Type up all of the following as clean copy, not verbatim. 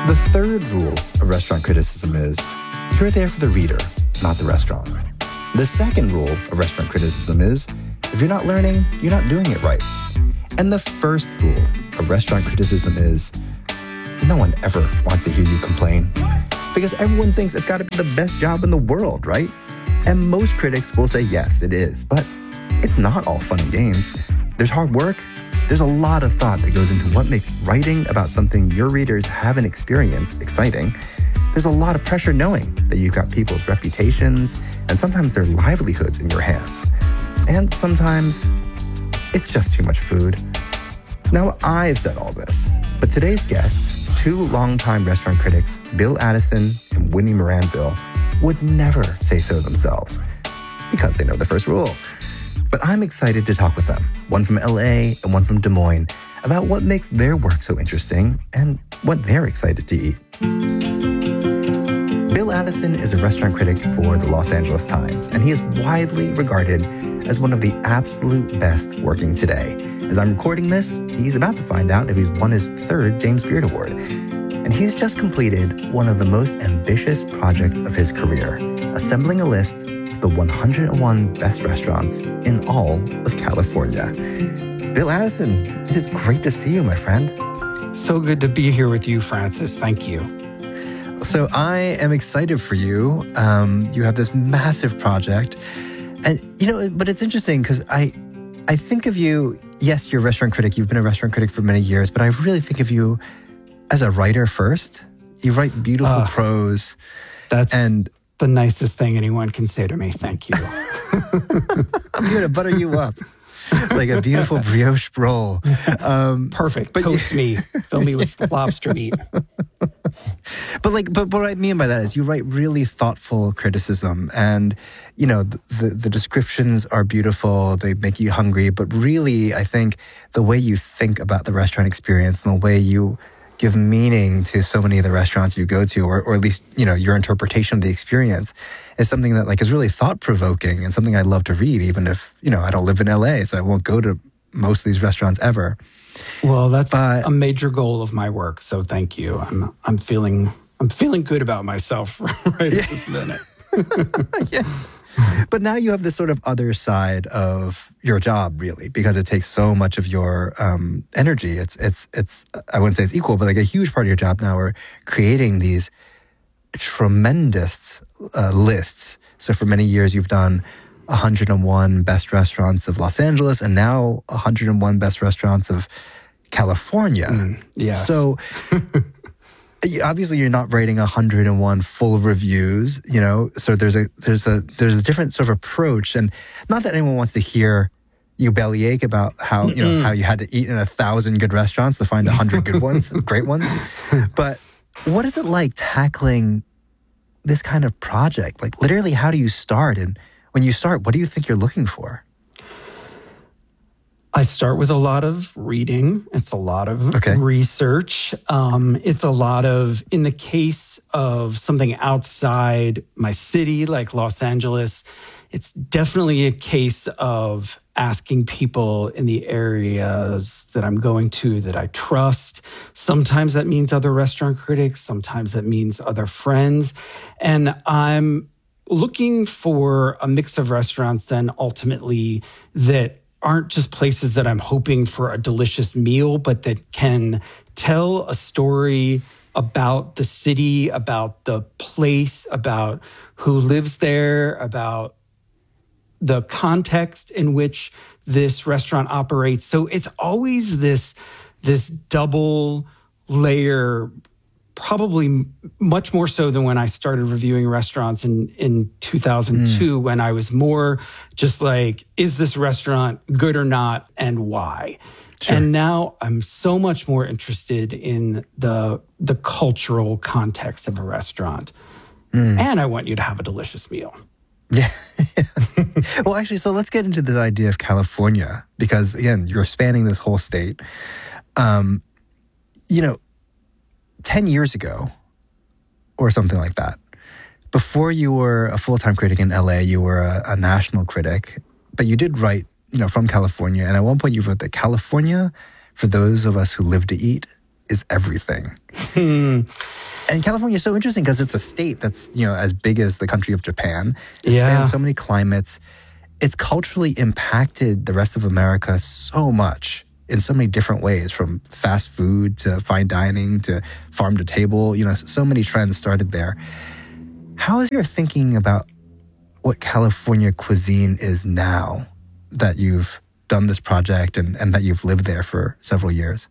The third rule of restaurant criticism is you're there for the reader, not the restaurant. The second rule of restaurant criticism is if you're not learning, you're not doing it right. And the first rule of restaurant criticism is no one ever wants to hear you complain because everyone thinks it's got to be the best job in the world, right? And most critics will say, yes, it is, but it's not all fun and games. There's hard work. There's a lot of thought that goes into what makes writing about something your readers haven't experienced exciting. There's a lot of pressure knowing that you've got people's reputations and sometimes their livelihoods in your hands. And sometimes it's just too much food. Now, I've said all this, but today's guests, two longtime restaurant critics, Bill Addison and Whitney Moranville, would never say so themselves because they know the first rule. But I'm excited to talk with them, one from LA and one from Des Moines, about what makes their work so interesting and what they're excited to eat. Bill Addison is a restaurant critic for the Los Angeles Times, and he is widely regarded as one of the absolute best working today. As I'm recording this, he's about to find out if he's won his third James Beard Award. And he's just completed one of the most ambitious projects of his career, assembling a list of the 101 best restaurants in all of California. Bill Addison, it is great to see you, my friend. So good to be here with you, Francis. Thank you. So I am excited for you. You have this massive project. And, but it's interesting because I think of you, yes, you're a restaurant critic. You've been a restaurant critic for many years, but I really think of you as a writer first. You write beautiful prose. That's the nicest thing anyone can say to me. Thank you. I'm here to butter you up like a beautiful brioche roll. Perfect. Toast me. Fill me with lobster meat. But what I mean by that is you write really thoughtful criticism, and the descriptions are beautiful. They make you hungry, but really, I think the way you think about the restaurant experience and the way you give meaning to so many of the restaurants you go to, or at least your interpretation of the experience, is something that is really thought provoking and something I love to read, even if I don't live in LA, so I won't go to most of these restaurants ever. Well, that's a major goal of my work. So thank you. I'm feeling good about myself right at this minute. Yeah. But now you have this sort of other side of your job, really, because it takes so much of your energy. It's I wouldn't say it's equal, but a huge part of your job now are creating these tremendous lists. So for many years, you've done 101 best restaurants of Los Angeles, and now 101 best restaurants of California. Yes. So obviously you're not writing 101 full reviews, so there's a different sort of approach. And not that anyone wants to hear you bellyache about how, how you had to eat in 1,000 good restaurants to find 100 good ones, great ones. But what is it like tackling this kind of project? Literally, how do you start? And when you start, what do you think you're looking for? I start with a lot of reading. It's a lot of research. It's a lot of, in the case of something outside my city, like Los Angeles, it's definitely a case of asking people in the areas that I'm going to that I trust. Sometimes that means other restaurant critics. Sometimes that means other friends. And I'm looking for a mix of restaurants then ultimately that aren't just places that I'm hoping for a delicious meal, but that can tell a story about the city, about the place, about who lives there, about the context in which this restaurant operates. So it's always this double layer, probably much more so than when I started reviewing restaurants in 2002, when I was more just is this restaurant good or not, and why? Sure. And now I'm so much more interested in the cultural context of a restaurant. And I want you to have a delicious meal. Yeah. Well, actually, so let's get into this idea of California, because again, you're spanning this whole state. 10 years ago, or something like that, before you were a full-time critic in LA, you were a national critic, but you did write, from California. And at one point you wrote that California, for those of us who live to eat, is everything. And California is so interesting because it's a state that's, as big as the country of Japan. It spans so many climates. It's culturally impacted the rest of America so much in so many different ways, from fast food to fine dining to farm to table. So many trends started there. How is your thinking about what California cuisine is now that you've done this project and that you've lived there for several years?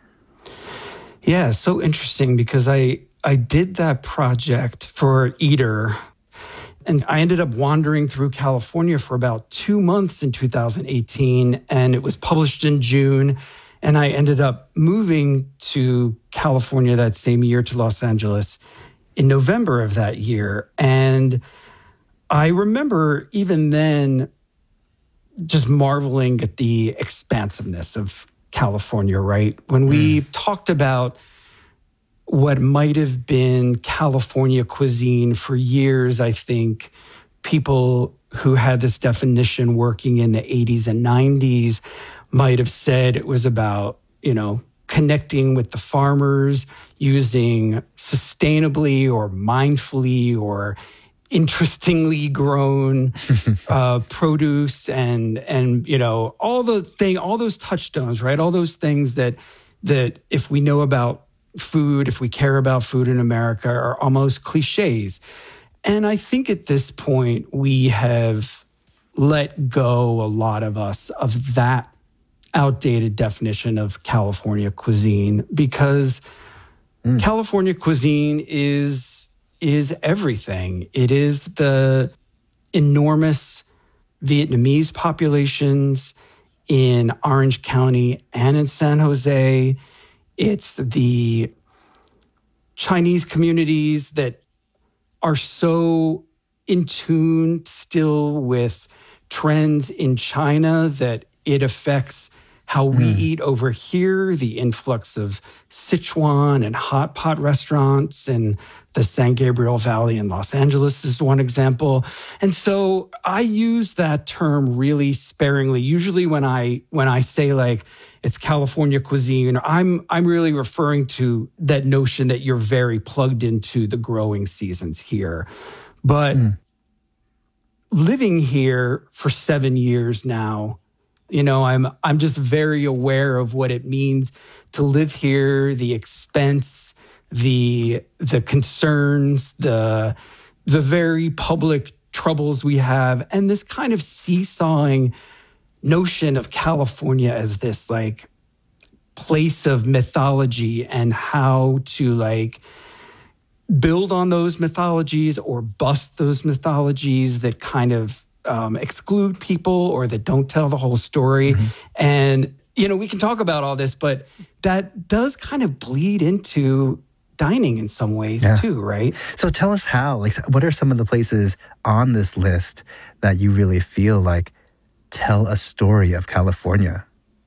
Yeah, so interesting because I did that project for Eater, and I ended up wandering through California for about 2 months in 2018, and it was published in June. And I ended up moving to California that same year, to Los Angeles, in November of that year. And I remember even then just marveling at the expansiveness of California, right? When we talked about what might have been California cuisine for years, I think people who had this definition working in the 80s and 90s might have said it was about, connecting with the farmers, using sustainably or mindfully or interestingly grown produce and all those touchstones, right? All those things that if we know about food, if we care about food in America, are almost cliches. And I think at this point, we have let go, a lot of us, of that outdated definition of California cuisine, because California cuisine is everything. It is the enormous Vietnamese populations in Orange County and in San Jose. It's the Chinese communities that are so in tune still with trends in China that it affects how we eat over here, the influx of Sichuan and hot pot restaurants in the San Gabriel Valley in Los Angeles is one example. And so I use that term really sparingly. Usually when I say like it's California cuisine, I'm really referring to that notion that you're very plugged into the growing seasons here. But living here for 7 years now, I'm just very aware of what it means to live here, the expense, the concerns, the very public troubles we have, and this kind of seesawing notion of California as this like place of mythology, and how to like build on those mythologies or bust those mythologies that kind of exclude people or that don't tell the whole story. And, we can talk about all this, but that does kind of bleed into dining in some ways too, right? So tell us how, like, what are some of the places on this list that you really feel like tell a story of California?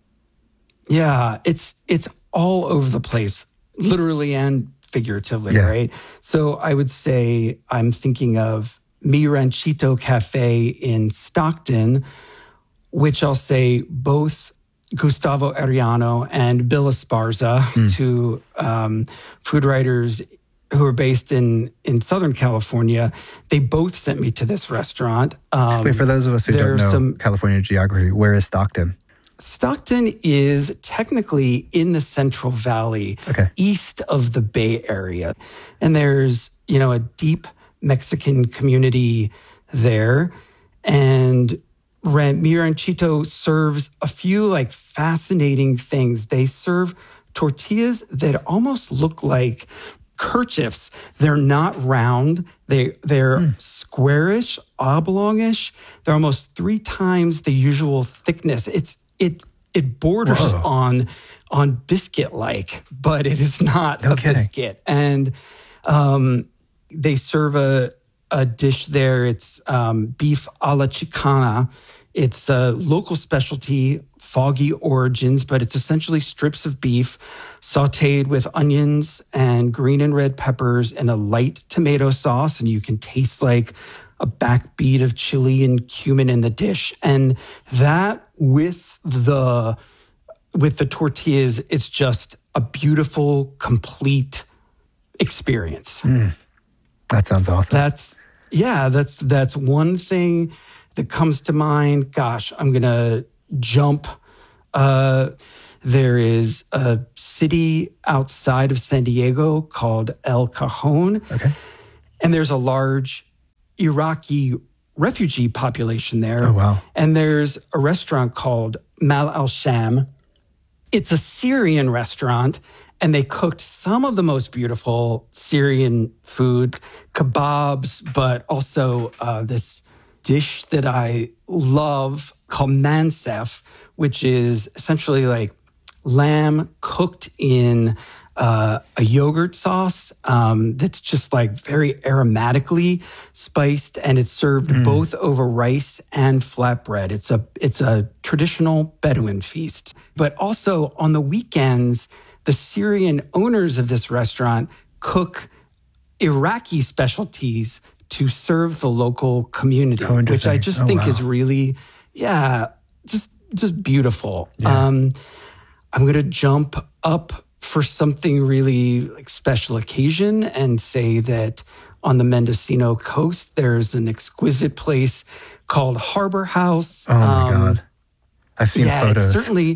Yeah, it's all over the place, literally and figuratively, right? So I would say I'm thinking of Mi Ranchito Cafe in Stockton, which I'll say both Gustavo Arellano and Bill Esparza, two food writers who are based in Southern California, they both sent me to this restaurant. Wait, for those of us who don't know California geography, where is Stockton? Stockton is technically in the Central Valley, east of the Bay Area. And there's, a deep Mexican community there. And Mi Ranchito serves a few like fascinating things. They serve tortillas that almost look like kerchiefs. They're not round. They're squarish, oblongish. They're almost 3 times the usual thickness. It borders on biscuit-like, but it is not biscuit. And they serve a dish there. It's beef a la Chicana. It's a local specialty, foggy origins, but it's essentially strips of beef sautéed with onions and green and red peppers in a light tomato sauce, and you can taste like a backbeat of chili and cumin in the dish. And that with the tortillas, it's just a beautiful, complete experience. That sounds awesome. That's one thing that comes to mind. Gosh, I'm going to jump. There is a city outside of San Diego called El Cajon. Okay. And there's a large Iraqi refugee population there. Oh, wow. And there's a restaurant called Mal Al-Sham. It's a Syrian restaurant, and they cooked some of the most beautiful Syrian food, kebabs, but also this dish that I love called mansef, which is essentially like lamb cooked in a yogurt sauce that's just like very aromatically spiced, and it's served both over rice and flatbread. It's a traditional Bedouin feast. But also on the weekends, the Syrian owners of this restaurant cook Iraqi specialties to serve the local community, which I just think is really, just beautiful. Yeah. I'm going to jump up for something really like special occasion and say that on the Mendocino coast, there's an exquisite place called Harbor House. Oh my God. I've seen photos. It's certainly,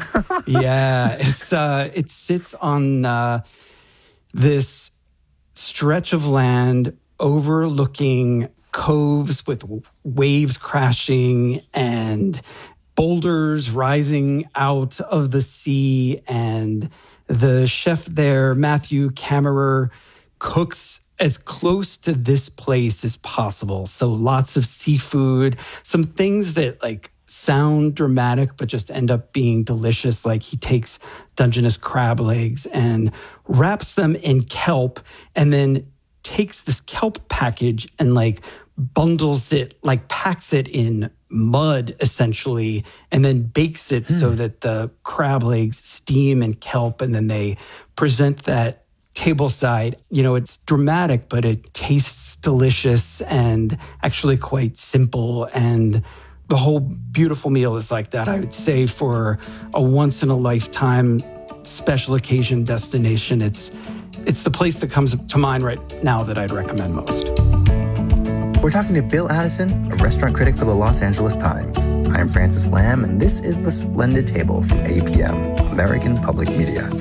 it sits on this stretch of land overlooking coves with waves crashing and boulders rising out of the sea. And the chef there, Matthew Kammerer, cooks as close to this place as possible. So lots of seafood, some things that like sound dramatic, but just end up being delicious. Like he takes Dungeness crab legs and wraps them in kelp and then takes this kelp package and like bundles it, like packs it in mud essentially, and then bakes it so that the crab legs steam in kelp, and then they present that tableside. You know, it's dramatic, but it tastes delicious and actually quite simple. And the whole beautiful meal is like that. I would say for a once in a lifetime special occasion destination, it's the place that comes to mind right now that I'd recommend most. We're talking to Bill Addison, a restaurant critic for the Los Angeles Times. I'm Francis Lam, and this is The Splendid Table from APM, American Public Media.